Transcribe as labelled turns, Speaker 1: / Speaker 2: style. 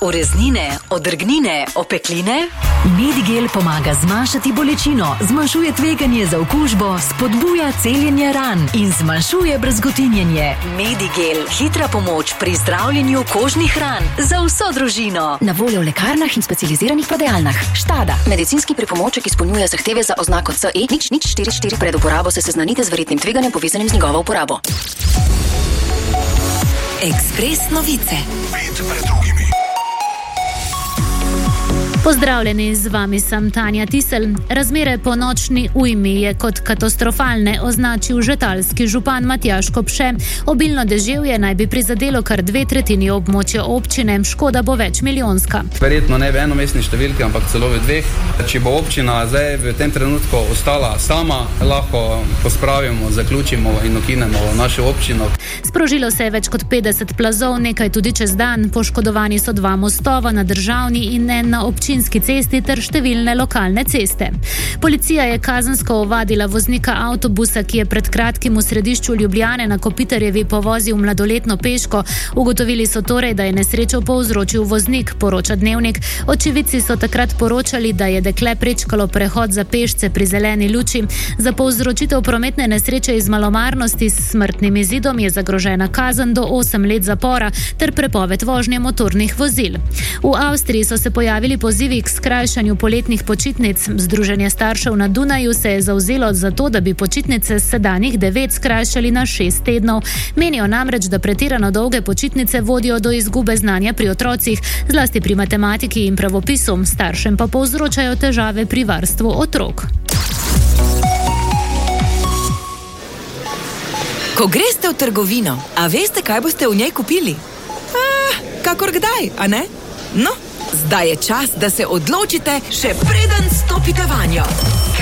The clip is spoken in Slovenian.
Speaker 1: Ureznine, odrgnine, opekline? Medigel pomaga zmanjšati bolečino, zmanjšuje tveganje za okužbo, spodbuja celjenje ran in zmanjšuje brazgotinjenje. Medigel, hitra pomoč pri zdravljenju kožnih ran za vso družino.
Speaker 2: Na voljo v lekarnah in specializiranih prodajalnah. Štada, medicinski pripomoček izpolnjuje zahteve za oznako CE 0044. Pred uporabo se seznanite z verjetnim tveganjem povezanim z njegovo uporabo.
Speaker 1: Ekspres novice.
Speaker 3: Pet pred drugimi.
Speaker 4: Pozdravljeni, z vami sem Tanja Tisel. Razmere po nočni ujmi je kot katastrofalne označil žetalski župan Matjaž Kopše. Obilno deževje naj bi prizadelo kar 2/3 območja občine, škoda bo več milijonska.
Speaker 5: Verjetno ne v enomestni številki, ampak celo v dveh. Če bo občina zdaj v tem trenutku ostala sama, lahko pospravimo, zaključimo in ukinemo našo občino.
Speaker 4: Sprožilo se je več kot 50 plazov, nekaj tudi čez dan. Poškodovani so 2 mostova na državni in en na občinski cesti ter številne lokalne ceste. Policija je kazensko ovadila voznika avtobusa, ki je pred kratkim v središču Ljubljane na Kopitarjevi povozil mladoletno peško. Ugotovili so torej, da je nesrečo povzročil voznik, poroča Dnevnik. Očividci so takrat poročali, da je dekle prečkalo prehod za pešce pri zeleni luči. Za povzročitev prometne nesreče iz malomarnosti s smrtnim izidom je zagrožena kazen do 8 let zapora ter prepoved vožnje motornih vozil. V Avstriji so se pojavili pozivi k skrajšanju poletnih počitnic. Združenje staršev na Dunaju se je zavzelo za to, da bi počitnice s sedanjih 9 skrajšali na 6 tednov. Menijo namreč, da pretirano dolge počitnice vodijo do izgube znanja pri otrocih, zlasti pri matematiki in pravopisu, staršem pa povzročajo težave pri varstvu otrok.
Speaker 6: Ko greste v trgovino, a veste, kaj boste v njej kupili? Kakor kdaj, a ne? No, zdaj je čas, da se odločite, še preden stopite vanjo.